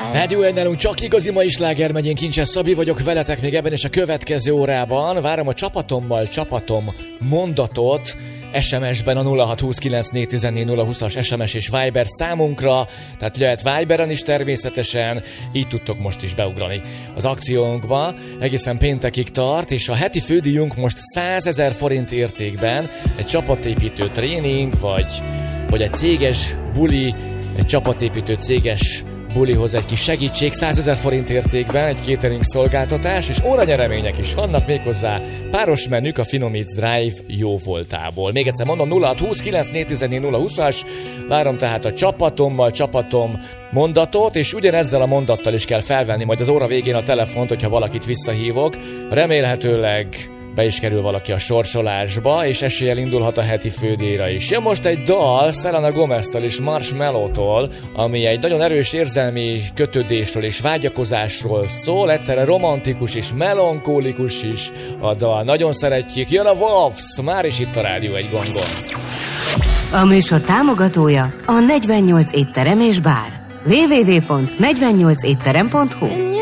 Rádió 1 nálunk csak igazi mai sláger megyén, Kincses Szabi vagyok veletek még ebben és a következő órában. Várom a csapatom mondatot SMS-ben a 0629414020-as SMS és Viber számunkra, tehát lehet Viberen is természetesen, így tudtok most is beugrani az akciónkba. Egészen péntekig tart, és a heti fődíjunk most 100 000 forint értékben egy csapatépítő tréning, vagy egy céges buli, egy csapatépítő céges bulihoz egy kis segítség, 100 000 forint értékben egy catering szolgáltatás, és óranyeremények is vannak, méghozzá páros menük a Finomits Drive jó voltából. Még egyszer mondom, 0629414020-as, várom tehát a csapatom mondatot, és ugyanezzel a mondattal is kell felvenni majd az óra végén a telefont, hogyha valakit visszahívok. Remélhetőleg be is kerül valaki a sorsolásba, és eséllyel indulhat a heti fődíjra is. Ja, most egy dal Selena Gomez-től és Marshmello-tól, ami egy nagyon erős érzelmi kötődésről és vágyakozásról szól, egyszerre romantikus és melankólikus is a dal. Nagyon szeretjük. Jön a Wolves, már is itt a Rádió 1 gongon. A műsor támogatója a 48 étterem és bár. www.48étterem.hu